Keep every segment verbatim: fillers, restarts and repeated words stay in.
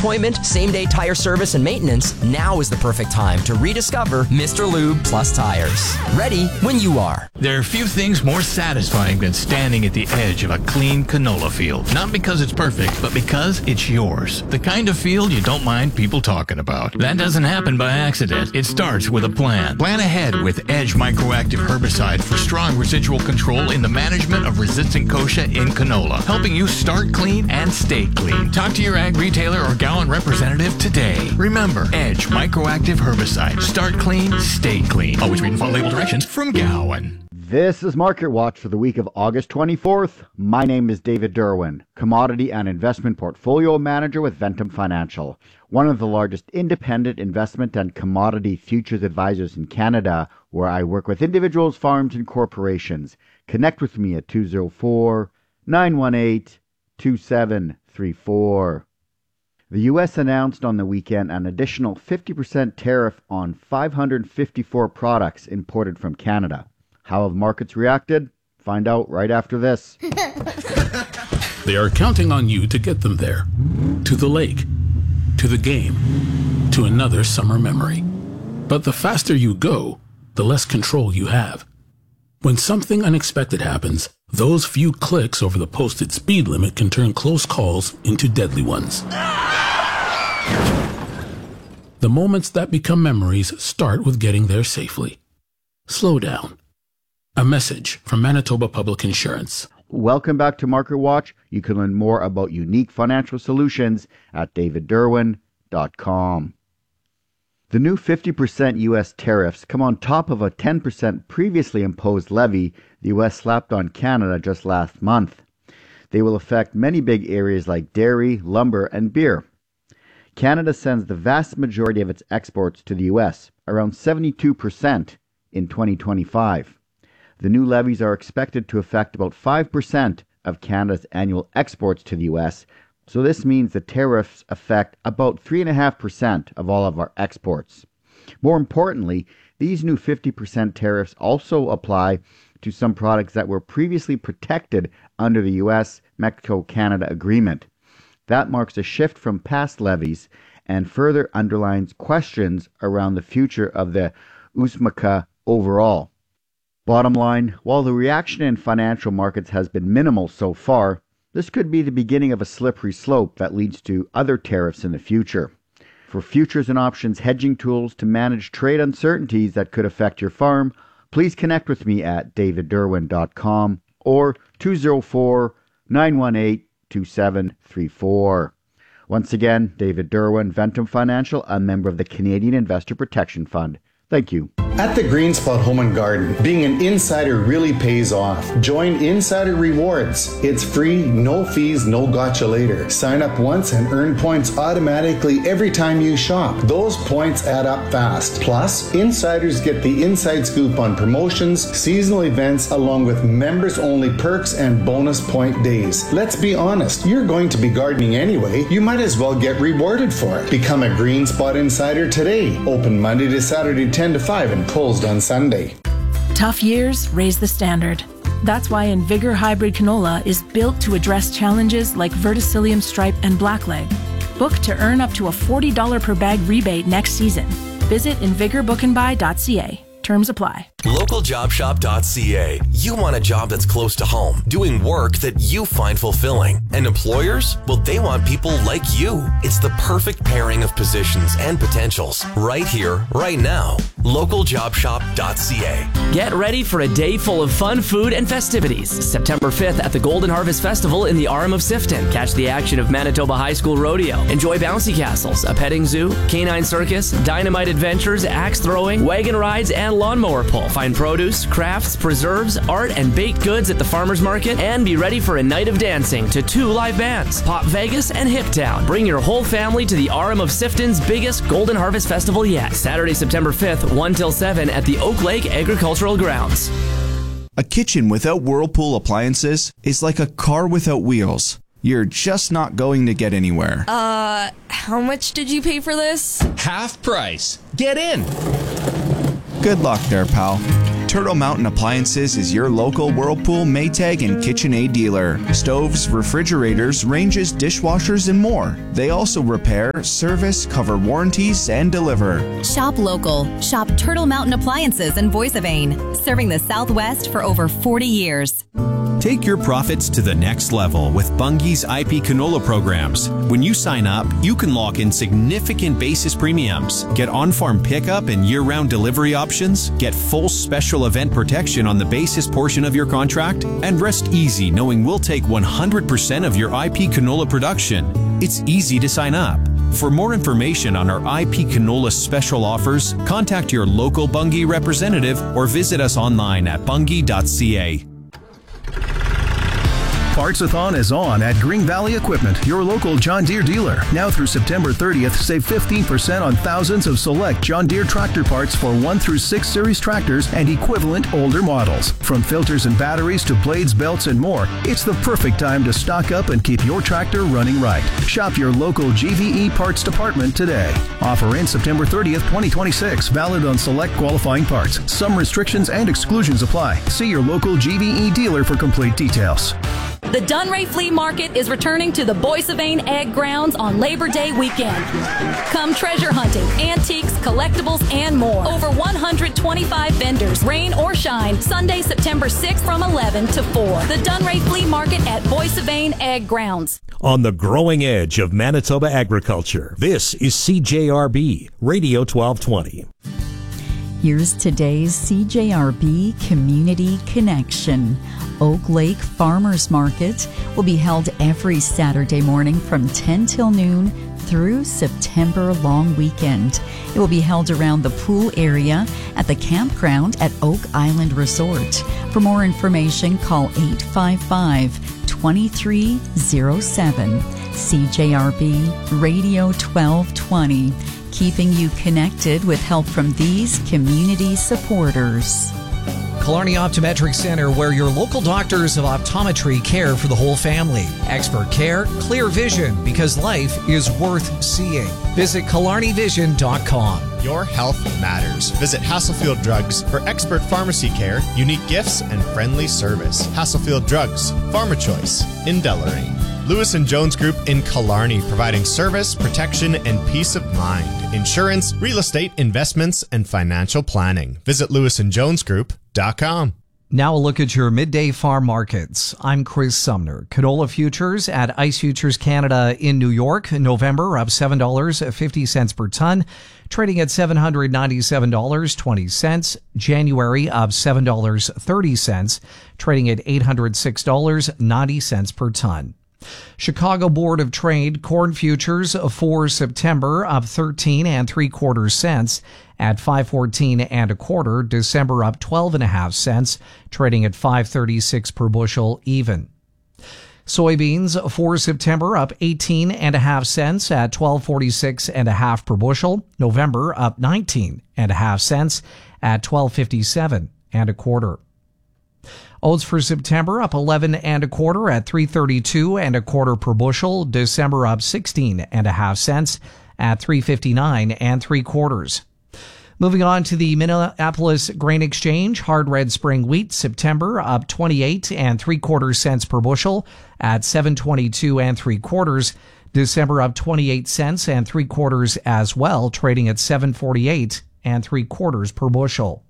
appointment, same-day tire service and maintenance, now is the perfect time to rediscover Mister Lube Plus Tires. Ready when you are. There are few things more satisfying than standing at the edge of a clean canola field. Not because it's perfect, but because it's yours. The kind of field you don't mind people talking about. That doesn't happen by accident. It starts with a plan. Plan ahead with Edge Microactive Herbicide for strong residual control in the management of resistant kochia in canola, helping you start clean and stay clean. Talk to your ag retailer or Gowan representative today. Remember, Edge Microactive Herbicide. Start clean, stay clean. Always read and follow label directions from Gowan. This is Market Watch for the week of August twenty-fourth. My name is David Derwin, Commodity and Investment Portfolio Manager with Ventum Financial, one of the largest independent investment and commodity futures advisors in Canada, where I work with individuals, farms, and corporations. Connect with me at two oh four, nine one eight, two seven three four. The U S announced on the weekend an additional fifty percent tariff on five hundred fifty-four products imported from Canada. How have markets reacted? Find out right after this. They are counting on you to get them there. To the lake, to the game, to another summer memory. But the faster you go, the less control you have. When something unexpected happens, those few clicks over the posted speed limit can turn close calls into deadly ones. The moments that become memories start with getting there safely. Slow down. A message from Manitoba Public Insurance. Welcome back to Market Watch. You can learn more about unique financial solutions at david derwin dot com. The new fifty percent U S tariffs come on top of a ten percent previously imposed levy the U S slapped on Canada just last month. They will affect many big areas like dairy, lumber, and beer. Canada sends the vast majority of its exports to the U S, around seventy-two percent in twenty twenty-five. The new levies are expected to affect about five percent of Canada's annual exports to the U S, so this means the tariffs affect about three point five percent of all of our exports. More importantly, these new fifty percent tariffs also apply to some products that were previously protected under the U S Mexico Canada agreement. That marks a shift from past levies and further underlines questions around the future of the U S M C A overall. Bottom line, while the reaction in financial markets has been minimal so far, this could be the beginning of a slippery slope that leads to other tariffs in the future. For futures and options hedging tools to manage trade uncertainties that could affect your farm, please connect with me at david derwin dot com or two oh four, nine one eight, two seven three four. Once again, David Derwin, Ventum Financial, a member of the Canadian Investor Protection Fund. Thank you. At the Green Spot Home and Garden, being an insider really pays off. Join Insider Rewards. It's free, no fees, no gotcha later. Sign up once and earn points automatically every time you shop. Those points add up fast. Plus, insiders get the inside scoop on promotions, seasonal events, along with members-only perks and bonus point days. Let's be honest, you're going to be gardening anyway. You might as well get rewarded for it. Become a Green Spot Insider today. Open Monday to Saturday, ten to five, and closed on Sunday. Tough years raise the standard. That's why Invigor Hybrid Canola is built to address challenges like verticillium stripe and blackleg. Book to earn up to a forty dollars per bag rebate next season. Visit invigor book and buy dot c a. Terms apply. local job shop dot c a. You want a job that's close to home, doing work that you find fulfilling. And employers? Well, they want people like you. It's the perfect pairing of positions and potentials. Right here, right now. local job shop dot c a. Get ready for a day full of fun, food, and festivities. September fifth at the Golden Harvest Festival in the Arm of Sifton. Catch the action of Manitoba High School Rodeo. Enjoy bouncy castles, a petting zoo, canine circus, dynamite adventures, axe throwing, wagon rides, and lawnmower pull. Find produce, crafts, preserves, art, and baked goods at the farmers market, and be ready for a night of dancing to two live bands, Pop Vegas and Hip Town. Bring your whole family to the Arm of Sifton's biggest Golden Harvest Festival yet. Saturday, September fifth, one till seven at the Oak Lake Agricultural Grounds. A kitchen without Whirlpool appliances is like a car without wheels. You're just not going to get anywhere. Uh, how much did you pay for this? Half price. Get in. Good luck there, pal. Turtle Mountain Appliances is your local Whirlpool, Maytag, and KitchenAid dealer. Stoves, refrigerators, ranges, dishwashers, and more. They also repair, service, cover warranties, and deliver. Shop local. Shop Turtle Mountain Appliances in Boissevain, serving the Southwest for over forty years. Take your profits to the next level with Bunge's I P canola programs. When you sign up, you can lock in significant basis premiums, get on-farm pickup and year-round delivery options, get full special event protection on the basis portion of your contract, and rest easy knowing we'll take one hundred percent of your I P canola production. It's easy to sign up. For more information on our I P canola special offers, contact your local Bunge representative or visit us online at bunge dot c a. Parts-a-thon is on at Green Valley Equipment, your local John Deere dealer. Now through September thirtieth, save fifteen percent on thousands of select John Deere tractor parts for one through six series tractors and equivalent older models. From filters and batteries to blades, belts, and more, it's the perfect time to stock up and keep your tractor running right. Shop your local G V E parts department today. Offer ends September thirtieth, twenty twenty-six. Valid on select qualifying parts. Some restrictions and exclusions apply. See your local G V E dealer for complete details. The Dunray Flea Market is returning to the Boissevain Ag Grounds on Labor Day weekend. Come treasure hunting, antiques, collectibles, and more. Over one hundred twenty-five vendors, rain or shine, Sunday, September sixth from eleven to four. The Dunray Flea Market at Boissevain Ag Grounds. On the growing edge of Manitoba agriculture, this is C J R B, Radio twelve twenty. Here's today's C J R B Community Connection. Oak Lake Farmers Market will be held every Saturday morning from ten till noon through September long weekend. It will be held around the pool area at the campground at Oak Island Resort. For more information, call eight five five, two three zero seven. C J R B Radio twelve twenty, keeping you connected with help from these community supporters. Killarney Optometric Center, where your local doctors of optometry care for the whole family. Expert care, clear vision, because life is worth seeing. Visit killarney vision dot com. Your health matters. Visit Hasselfield Drugs for expert pharmacy care, unique gifts, and friendly service. Hasselfield Drugs, Farmer Choice in Deloraine. Lewis and Jones Group in Killarney, providing service, protection, and peace of mind. Insurance, real estate, investments, and financial planning. Visit lewis and jones group dot com. Now a look at your midday farm markets. I'm Chris Sumner. Canola futures at Ice Futures Canada in New York. November up seven dollars and fifty cents per ton, trading at seven hundred ninety-seven dollars and twenty cents. January up seven dollars and thirty cents, trading at eight hundred six dollars and ninety cents per ton. Chicago Board of Trade corn futures for September up thirteen and three quarters cents at five fourteen and a quarter. December up twelve and a half cents, trading at five thirty-six per bushel even. Soybeans for September up eighteen and a half cents at twelve forty-six and a half per bushel. November up nineteen and a half cents at twelve fifty-seven and a quarter. Oats for September up eleven and a quarter at three thirty-two and a quarter per bushel. December up sixteen and a half cents at three fifty-nine and three quarters. Moving on to the Minneapolis Grain Exchange, hard red spring wheat September up twenty-eight and three quarters cents per bushel at seven twenty-two and three quarters. December up twenty-eight cents and three quarters as well, trading at seven forty-eight and three quarters per bushel.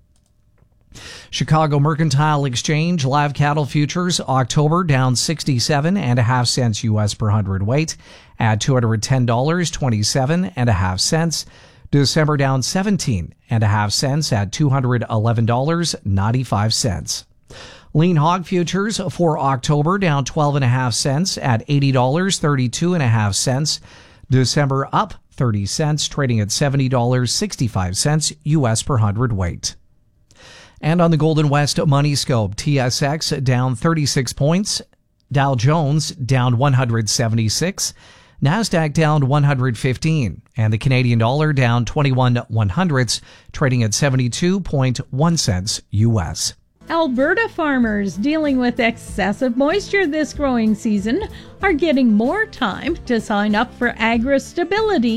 Chicago Mercantile Exchange live cattle futures October down sixty-seven and a half cents U S per hundredweight at two hundred ten dollars and twenty-seven and a half cents. December down seventeen and a half cents at two hundred eleven dollars and ninety-five cents. Lean hog futures for October down twelve and a half cents at eighty dollars and thirty-two and a half cents. December up thirty cents, trading at seventy dollars and sixty-five cents U S per hundredweight. And on the Golden West Money Scope, T S X down thirty-six points, Dow Jones down one hundred seventy-six, NASDAQ down one hundred fifteen, and the Canadian dollar down twenty-one one hundredths, trading at seventy-two point one cents U S. Alberta farmers dealing with excessive moisture this growing season are getting more time to sign up for AgriStability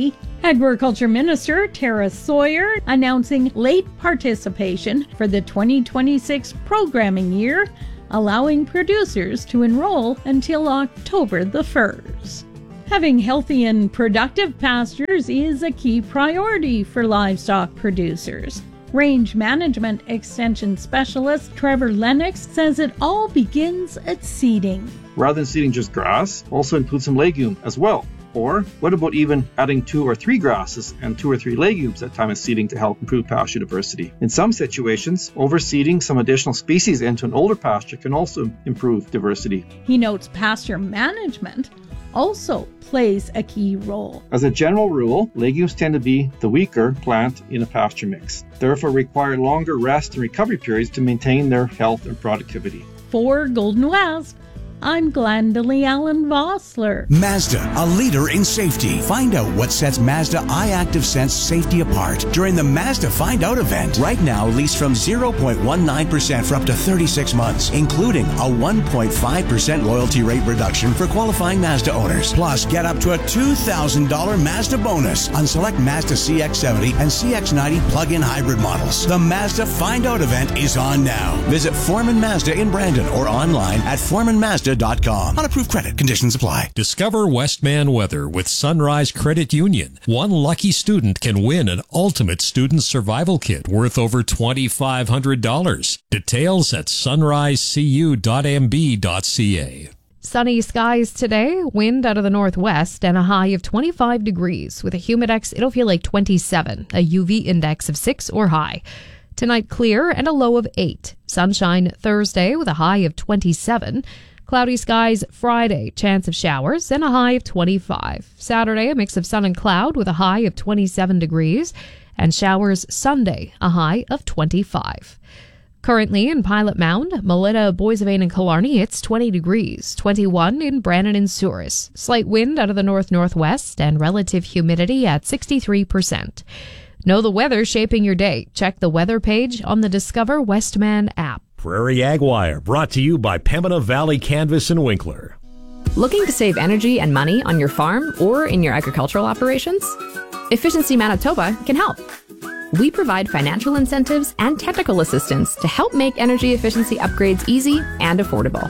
Agriculture Minister Tara Sawyer announcing late participation for the twenty twenty-six programming year, allowing producers to enroll until October the first. Having healthy and productive pastures is a key priority for livestock producers. Range Management Extension Specialist Trevor Lennox says it all begins at seeding. Rather than seeding just grass, also include some legume as well. Or what about even adding two or three grasses and two or three legumes at time of seeding to help improve pasture diversity? In some situations, overseeding some additional species into an older pasture can also improve diversity. He notes pasture management also plays a key role. As a general rule, legumes tend to be the weaker plant in a pasture mix, therefore require longer rest and recovery periods to maintain their health and productivity. For Golden West, I'm Glendalee Allen Vossler. Mazda, a leader in safety. Find out what sets Mazda iActive Sense safety apart during the Mazda Find Out event. Right now, lease from zero point one nine percent for up to thirty-six months, including a one point five percent loyalty rate reduction for qualifying Mazda owners. Plus, get up to a two thousand dollars Mazda bonus on select Mazda C X seventy and C X ninety plug-in hybrid models. The Mazda Find Out event is on now. Visit Foreman Mazda in Brandon or online at foreman mazda dot com. On approved credit, conditions apply. Discover Westman Weather with Sunrise Credit Union. One lucky student can win an ultimate student survival kit worth over twenty-five hundred dollars. Details at sunrise c u dot m b dot c a. Sunny skies today, wind out of the northwest, and a high of twenty-five degrees. With a humidex, it'll feel like twenty-seven, a U V index of six or high. Tonight, clear and a low of eight. Sunshine Thursday with a high of twenty-seven. Cloudy skies Friday, chance of showers, and a high of twenty-five. Saturday, a mix of sun and cloud with a high of twenty-seven degrees. And showers Sunday, a high of twenty-five. Currently in Pilot Mound, Melita, Boissevain, and Killarney, it's twenty degrees. twenty-one in Brandon and Souris. Slight wind out of the north-northwest and relative humidity at sixty-three percent. Know the weather shaping your day. Check the weather page on the Discover Westman app. Prairie Ag Wire, brought to you by Pembina Valley Canvas and Winkler. Looking to save energy and money on your farm or in your agricultural operations? Efficiency Manitoba can help. We provide financial incentives and technical assistance to help make energy efficiency upgrades easy and affordable.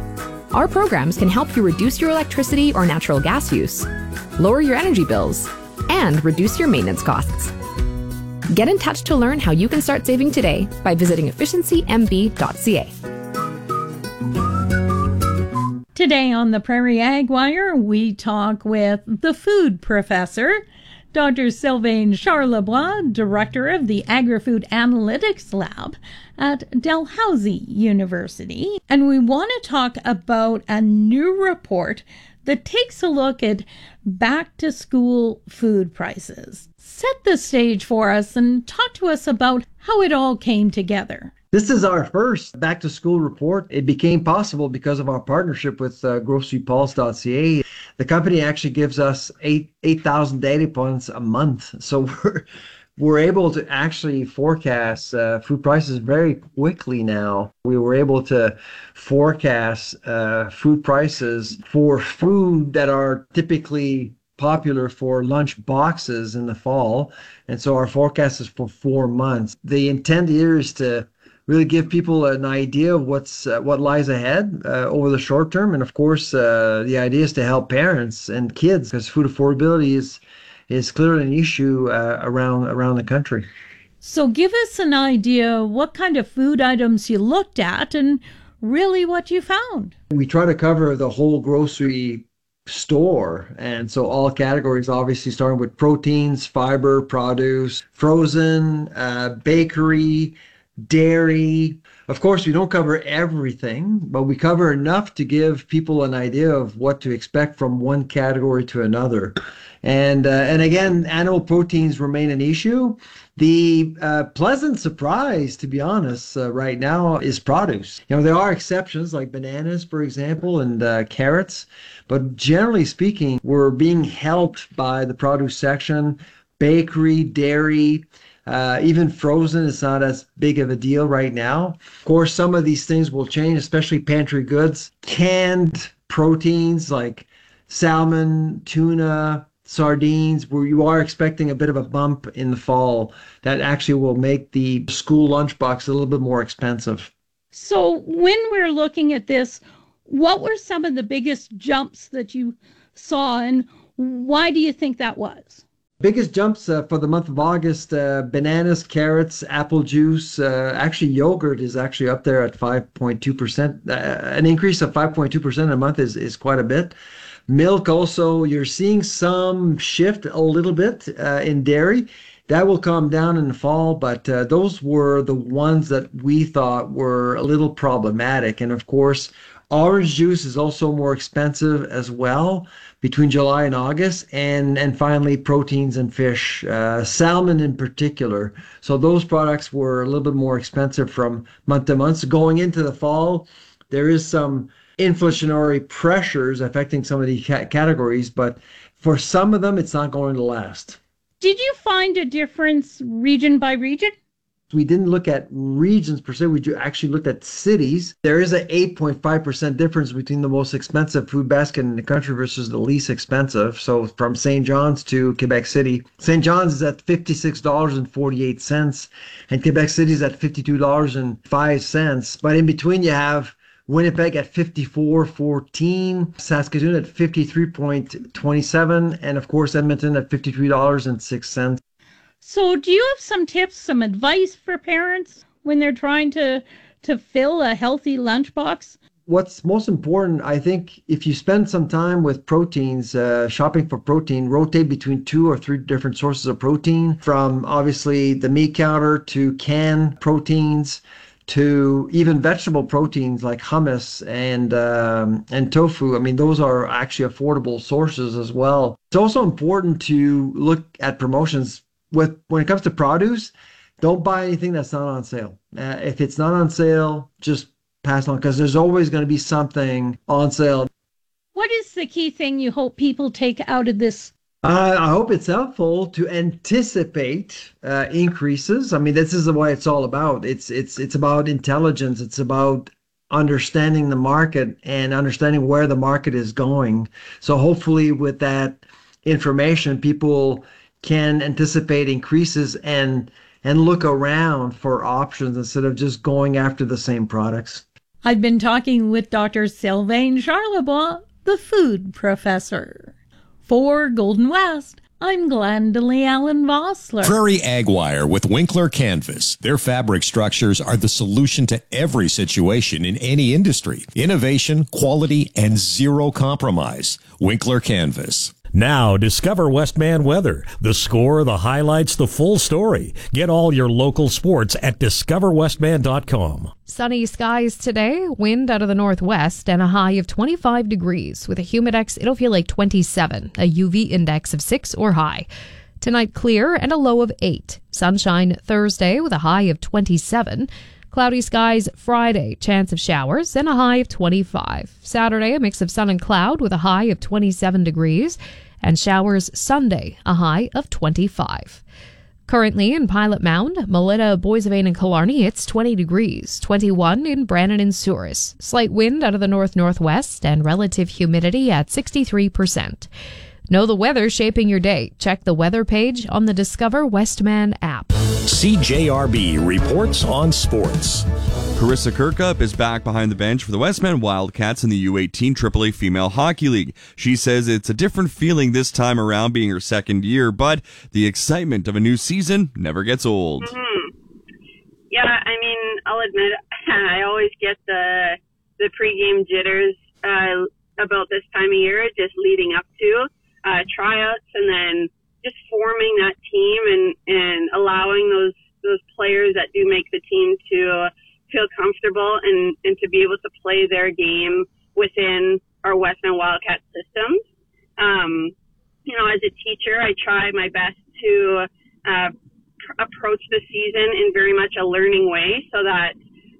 Our programs can help you reduce your electricity or natural gas use, lower your energy bills, and reduce your maintenance costs. Get in touch to learn how you can start saving today by visiting efficiency m b dot c a. Today on the Prairie Ag Wire, we talk with the food professor, Doctor Sylvain Charlebois, director of the Agri-Food Analytics Lab at Dalhousie University. And we want to talk about a new report that takes a look at back-to-school food prices. Set the stage for us and talk to us about how it all came together. This is our first back-to-school report. It became possible because of our partnership with uh, grocery pulse dot c a. The company actually gives us eight eight thousand data points a month, so we're we're able to actually forecast uh, food prices very quickly now. We were able to forecast uh, food prices for food that are typically popular for lunch boxes in the fall, and so our forecast is for four months. The intent here is to really give people an idea of what's uh, what lies ahead uh, over the short term, and of course, uh, the idea is to help parents and kids because food affordability is is clearly an issue uh, around around the country. So, give us an idea what kind of food items you looked at and really what you found. We try to cover the whole grocery store, and so all categories, obviously starting with proteins, fiber, produce, frozen, uh, bakery, dairy. Of course, we don't cover everything, but we cover enough to give people an idea of what to expect from one category to another. And uh, and again, animal proteins remain an issue. The uh, pleasant surprise, to be honest, uh, right now is produce. You know, there are exceptions like bananas, for example, and uh, carrots, but generally speaking, we're being helped by the produce section, bakery, dairy. Uh, even frozen is not as big of a deal right now. Of course, some of these things will change, especially pantry goods. Canned proteins like salmon, tuna, sardines, where you are expecting a bit of a bump in the fall that actually will make the school lunchbox a little bit more expensive. So when we're looking at this, what were some of the biggest jumps that you saw, and why do you think that was? Biggest jumps uh, for the month of August, uh, bananas, carrots, apple juice, uh, actually yogurt is actually up there at five point two percent. Uh, an increase of five point two percent a month is, is quite a bit. Milk also, you're seeing some shift a little bit uh, in dairy. That will calm down in the fall, but uh, those were the ones that we thought were a little problematic. And of course, orange juice is also more expensive as well between July and August. And, and finally, proteins and fish, uh, salmon in particular. So those products were a little bit more expensive from month to month. So going into the fall, there is some inflationary pressures affecting some of these ca- categories, but for some of them, it's not going to last. Did you find a difference region by region? We didn't look at regions per se. We actually looked at cities. There is an eight point five percent difference between the most expensive food basket in the country versus the least expensive. So from Saint John's to Quebec City, Saint John's is at fifty-six dollars and forty-eight cents, and Quebec City is at fifty-two dollars and five cents. But in between, you have Winnipeg at fifty-four fourteen, Saskatoon at fifty-three twenty-seven, and of course Edmonton at fifty-three dollars and six cents. So do you have some tips, some advice for parents when they're trying to, to fill a healthy lunchbox? What's most important, I think, if you spend some time with proteins, uh, shopping for protein, rotate between two or three different sources of protein, from obviously the meat counter to canned proteins, to even vegetable proteins like hummus and um, and tofu. I mean, those are actually affordable sources as well. It's also important to look at promotions. With when it comes to produce, don't buy anything that's not on sale. Uh, if it's not on sale, just pass on, because there's always going to be something on sale. What is the key thing you hope people take out of this? Uh, I hope it's helpful to anticipate uh, increases. I mean, this is what it's all about. It's it's it's about intelligence. It's about understanding the market and understanding where the market is going. So hopefully with that information, people can anticipate increases and and look around for options instead of just going after the same products. I've been talking with Doctor Sylvain Charlebois, the food professor. For Golden West, I'm Glendalee Allen Vossler. Prairie Ag Wire with Winkler Canvas. Their fabric structures are the solution to every situation in any industry. Innovation, quality, and zero compromise. Winkler Canvas. Now, discover Westman Weather. The score, the highlights, the full story. Get all your local sports at discover westman dot com. Sunny skies today, wind out of the northwest, and a high of twenty-five degrees. With a humidex, it'll feel like twenty-seven, a U V index of six or high. Tonight, clear and a low of eight. Sunshine Thursday with a high of twenty-seven. Cloudy skies Friday, chance of showers, and a high of twenty-five. Saturday, a mix of sun and cloud with a high of twenty-seven degrees. And showers Sunday, a high of twenty-five. Currently in Pilot Mound, Melita, Boissevain, and Killarney, it's twenty degrees. twenty-one in Brandon and Souris. Slight wind out of the north-northwest and relative humidity at sixty-three percent. Know the weather shaping your day. Check the weather page on the Discover Westman app. C J R B reports on sports. Carissa Kirkup is back behind the bench for the Westman Wildcats in the U eighteen triple A Female Hockey League. She says it's a different feeling this time around, being her second year, but the excitement of a new season never gets old. Mm-hmm. Yeah, I mean, I'll admit, I always get the the pregame jitters uh, about this time of year, just leading up to uh, tryouts, and then just forming that team and, and allowing those those players that do make the team to feel comfortable and, and to be able to play their game within our Westman Wildcat systems. Um, you know, as a teacher, I try my best to uh, pr- approach the season in very much a learning way, so that,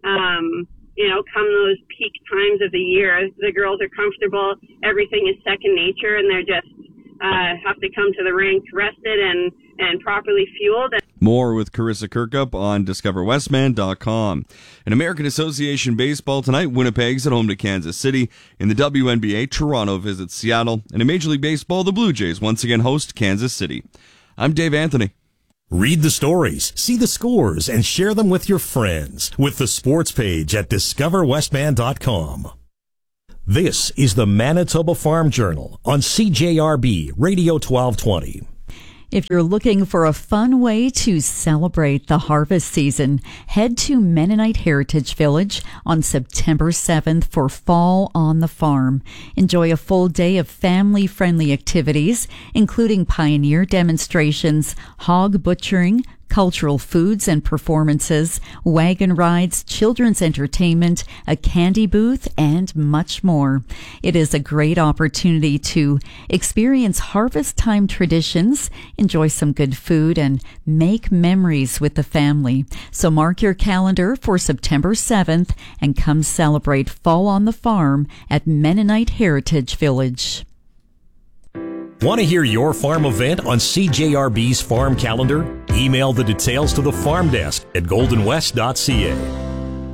um, you know, come those peak times of the year, the girls are comfortable, everything is second nature, and they're just uh, have to come to the rink rested and, and properly fueled. More with Carissa Kirkup on discover westman dot com. In American Association Baseball tonight, Winnipeg's at home to Kansas City. In the W N B A, Toronto visits Seattle. And in Major League Baseball, the Blue Jays once again host Kansas City. I'm Dave Anthony. Read the stories, see the scores, and share them with your friends with the sports page at discover westman dot com. This is the Manitoba Farm Journal on C J R B Radio twelve twenty. If you're looking for a fun way to celebrate the harvest season, head to Mennonite Heritage Village on September seventh for Fall on the Farm. Enjoy a full day of family-friendly activities, including pioneer demonstrations, hog butchering, cultural foods and performances, wagon rides, children's entertainment, a candy booth, and much more. It is a great opportunity to experience harvest time traditions, enjoy some good food, and make memories with the family. So mark your calendar for September seventh and come celebrate Fall on the Farm at Mennonite Heritage Village. Want to hear your farm event on C J R B's farm calendar? Email the details to the farm desk at golden west dot c a.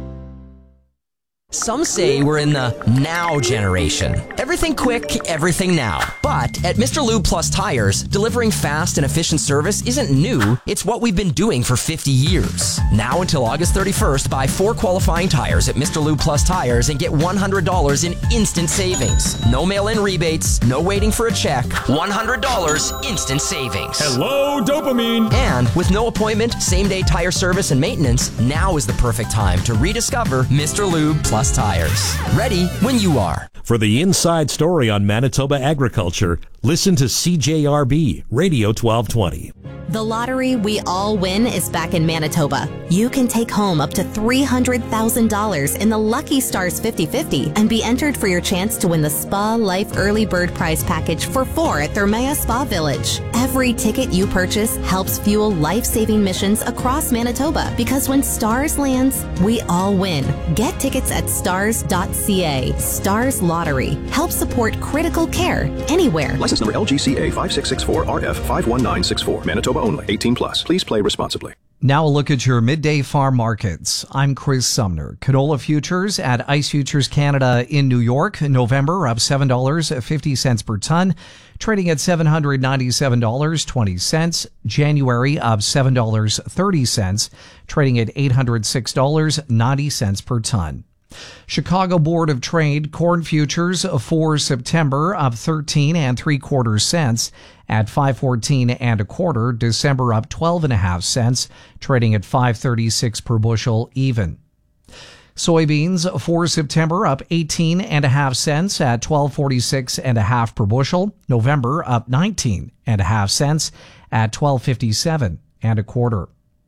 Some say we're in the now generation. Everything quick, everything now. But at Mister Lube Plus Tires, delivering fast and efficient service isn't new. It's what we've been doing for fifty years. Now until August thirty-first, buy four qualifying tires at Mister Lube Plus Tires and get one hundred dollars in instant savings. No mail-in rebates, no waiting for a check. one hundred dollars instant savings. Hello, dopamine! And with no appointment, same-day tire service and maintenance, now is the perfect time to rediscover Mister Lube Plus Tires. Ready when you are. For the inside story on Manitoba agriculture, listen to C J R B Radio twelve twenty. The lottery we all win is back in Manitoba. You can take home up to three hundred thousand dollars in the Lucky Stars fifty fifty and be entered for your chance to win the Spa Life Early Bird Prize Package for four at Thermea Spa Village. Every ticket you purchase helps fuel life-saving missions across Manitoba, because when Stars lands, we all win. Get tickets at stars dot c a. Stars Lottery. Help support critical care anywhere. License number L G C A five six six four R F five one nine six four. Manitoba only. eighteen plus. Please play responsibly. Now a look at your midday farm markets. I'm Chris Sumner. Canola futures at Ice Futures Canada in New York. November up seven dollars and fifty cents per ton, trading at seven hundred ninety-seven dollars and twenty cents. January up seven dollars and thirty cents, trading at eight hundred six dollars and ninety cents per ton. Chicago Board of Trade corn futures for September up thirteen and three quarters cents at five fourteen and a quarter. December up twelve and a half cents, trading at five thirty-six per bushel even. Soybeans for September up eighteen and a half cents at twelve forty-six and a half per bushel. November up nineteen and a half cents at twelve fifty-seven and a quarter.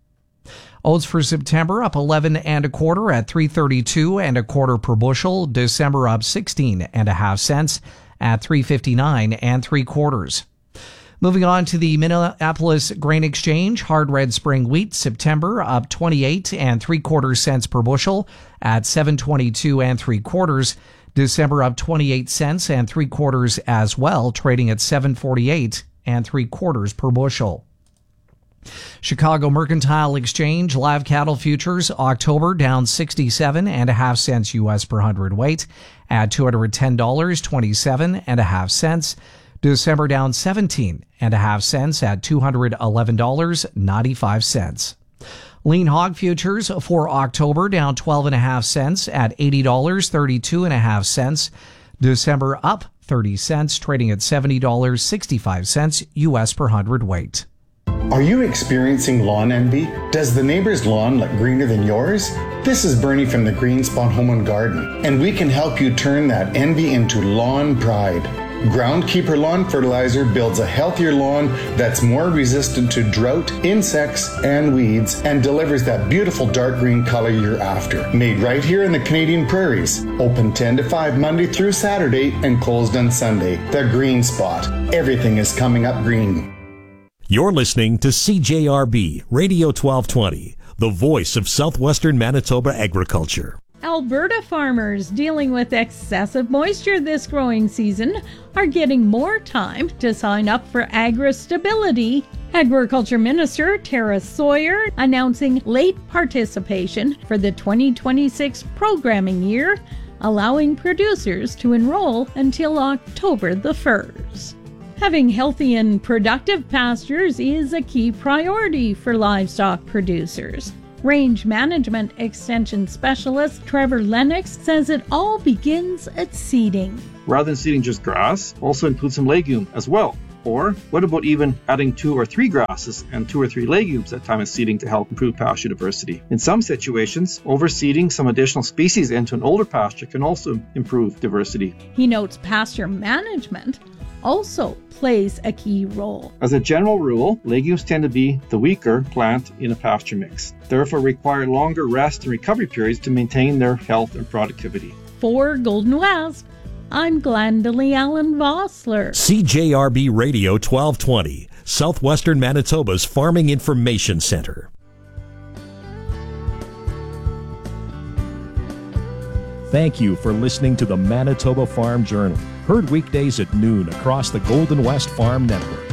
Oats for September up eleven and a quarter at three thirty-two and a quarter per bushel. December up sixteen and a half cents at three fifty-nine and three quarters. Moving on to the Minneapolis Grain Exchange, hard red spring wheat September up twenty-eight and three quarters cents per bushel at seven twenty-two and three quarters. December up twenty-eight cents and three quarters as well, trading at seven forty-eight and three quarters per bushel. Chicago Mercantile Exchange live cattle futures October down sixty-seven and a half cents U S per hundredweight at two hundred ten dollars and twenty-seven and a half cents. December down seventeen and a half cents at two hundred eleven dollars and ninety-five cents. Lean hog futures for October down twelve and a half cents at eighty dollars and thirty-two and a half cents. December up thirty cents, trading at seventy dollars and sixty-five cents U S per hundredweight. Are you experiencing lawn envy? Does the neighbor's lawn look greener than yours? This is Bernie from the Green Spawn Home and Garden, and we can help you turn that envy into lawn pride. Groundkeeper Lawn Fertilizer builds a healthier lawn that's more resistant to drought, insects, and weeds, and delivers that beautiful dark green color you're after. Made right here in the Canadian prairies. Open ten to five Monday through Saturday and closed on Sunday. The Green Spot. Everything is coming up green. You're listening to C J R B Radio twelve twenty, the voice of southwestern Manitoba agriculture. Alberta farmers dealing with excessive moisture this growing season are getting more time to sign up for AgriStability Agriculture Minister Tara Sawyer announcing late participation for the twenty twenty-six programming year, allowing producers to enroll until October the first. Having healthy and productive pastures is a key priority for livestock producers. Range Management Extension Specialist Trevor Lennox says it all begins at seeding. Rather than seeding just grass, also include some legume as well. Or what about even adding two or three grasses and two or three legumes at time of seeding to help improve pasture diversity? In some situations, overseeding some additional species into an older pasture can also improve diversity. He notes pasture management also plays a key role. As a general rule, legumes tend to be the weaker plant in a pasture mix, therefore require longer rest and recovery periods to maintain their health and productivity. For Golden West, I'm Glendalee Allen Vossler. C J R B Radio twelve twenty, Southwestern Manitoba's Farming Information Center. Thank you for listening to the Manitoba Farm Journal, heard weekdays at noon across the Golden West Farm Network.